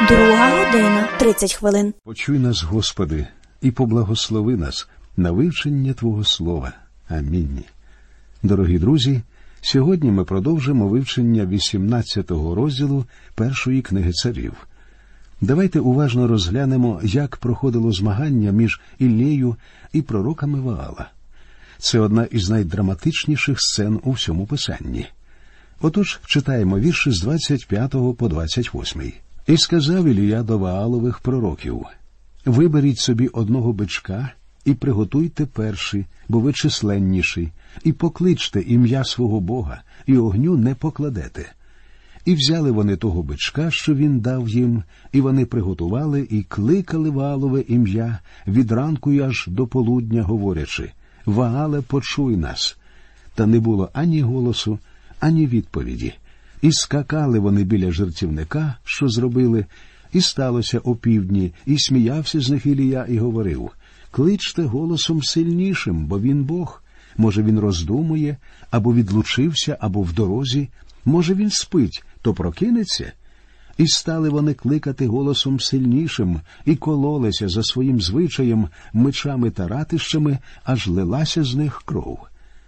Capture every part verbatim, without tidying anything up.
Друга година, тридцять хвилин. Почуй нас, Господи, і поблагослови нас на вивчення Твого Слова. Амінь. Дорогі друзі, сьогодні ми продовжимо вивчення вісімнадцятого розділу першої книги царів. Давайте уважно розглянемо, як проходило змагання між Іллею і пророками Ваала. Це одна із найдраматичніших сцен у всьому Писанні. Отож, читаємо вірші з двадцять п'ятого по двадцять восьмий. «І сказав Ілія до Ваалових пророків: виберіть собі одного бичка і приготуйте перший, бо ви численніший, і покличте ім'я свого Бога, і огню не покладете». І взяли вони того бичка, що він дав їм, і вони приготували і кликали Ваалове ім'я від ранку й аж до полудня, говорячи: «Ваале, почуй нас». Та не було ані голосу, ані відповіді. І скакали вони біля жертівника, що зробили, і сталося опівдні, і сміявся з них Ілія і говорив: «Кличте голосом сильнішим, бо він Бог. Може, він роздумує, або відлучився, або в дорозі. Може, він спить, то прокинеться». І стали вони кликати голосом сильнішим, і кололися за своїм звичаєм мечами та ратищами, аж лилася з них кров.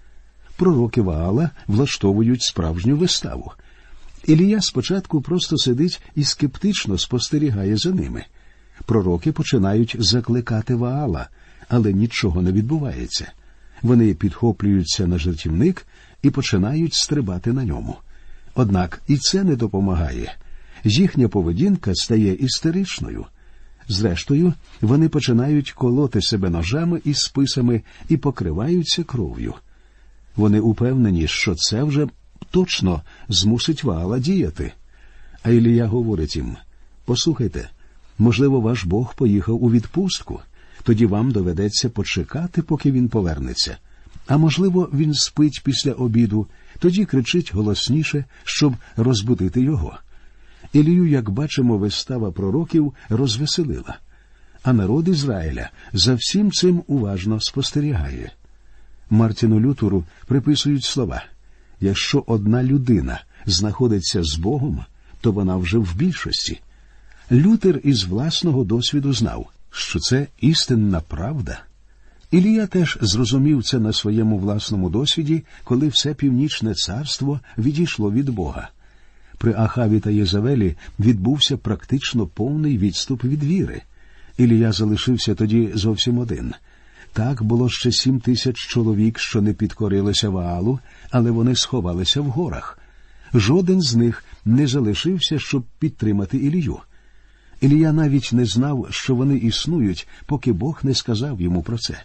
Пророки Ваала влаштовують справжню виставу. Ілія спочатку просто сидить і скептично спостерігає за ними. Пророки починають закликати Ваала, але нічого не відбувається. Вони підхоплюються на жертівник і починають стрибати на ньому. Однак і це не допомагає. Їхня поведінка стає істеричною. Зрештою, вони починають колоти себе ножами і списами і покриваються кров'ю. Вони упевнені, що це вже точно змусить Ваала діяти. А Ілія говорить їм: «Послухайте, можливо, ваш Бог поїхав у відпустку, тоді вам доведеться почекати, поки він повернеться. А можливо, він спить після обіду, тоді кричить голосніше, щоб розбудити його». Ілію, як бачимо, вистава пророків розвеселила. А народ Ізраїля за всім цим уважно спостерігає. Мартіну Лютеру приписують слова: «Якщо одна людина знаходиться з Богом, то вона вже в більшості». Лютер із власного досвіду знав, що це істинна правда. Ілія теж зрозумів це на своєму власному досвіді, коли все Північне царство відійшло від Бога. При Ахаві та Єзавелі відбувся практично повний відступ від віри. Ілія залишився тоді зовсім один. Так, було ще сім тисяч чоловік, що не підкорилися Ваалу, але вони сховалися в горах. Жоден з них не залишився, щоб підтримати Ілію. Ілія навіть не знав, що вони існують, поки Бог не сказав йому про це.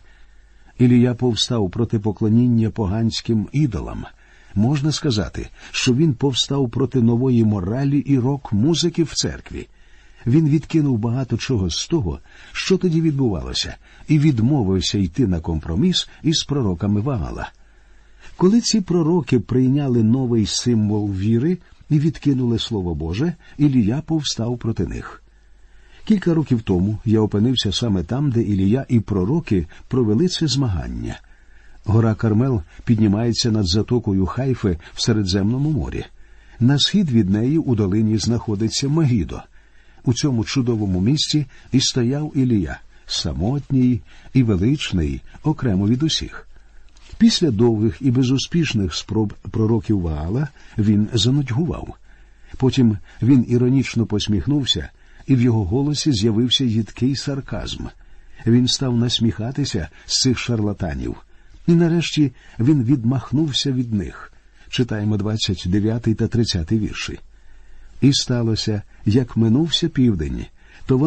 Ілія повстав проти поклоніння поганським ідолам. Можна сказати, що він повстав проти нової моралі і рок-музики в церкві. Він відкинув багато чого з того, що тоді відбувалося, і відмовився йти на компроміс із пророками Ваала. Коли ці пророки прийняли новий символ віри і відкинули Слово Боже, Ілія повстав проти них. Кілька років тому я опинився саме там, де Ілія і пророки провели це змагання. Гора Кармел піднімається над затокою Хайфи в Середземному морі. На схід від неї у долині знаходиться Мегідо. У цьому чудовому місці і стояв Ілія, самотній і величний, окремо від усіх. Після довгих і безуспішних спроб пророків Ваала він занудьгував. Потім він іронічно посміхнувся, і в його голосі з'явився їдкий сарказм. Він став насміхатися з цих шарлатанів. І нарешті він відмахнувся від них. Читаємо двадцять дев'ятий та тридцятий вірші. «І сталося, як минувся південь, то